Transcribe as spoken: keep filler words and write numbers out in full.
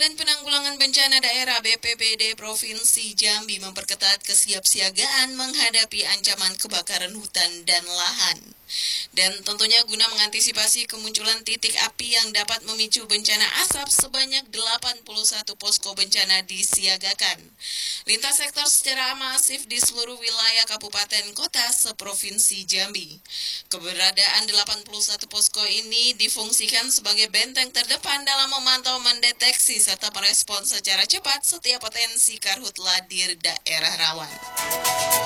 Badan Penanggulangan Bencana Daerah B P B D Provinsi Jambi memperketat kesiapsiagaan menghadapi ancaman kebakaran hutan dan lahan. Dan tentunya guna mengantisipasi kemunculan titik api yang dapat memicu bencana asap, sebanyak delapan puluh satu posko bencana disiagakan. Lintas sektor secara masif di seluruh wilayah kabupaten kota seprovinsi Jambi. Keberadaan delapan puluh satu posko ini difungsikan sebagai benteng terdepan dalam memantau, mendeteksi, serta merespons secara cepat setiap potensi karhutla di daerah rawan.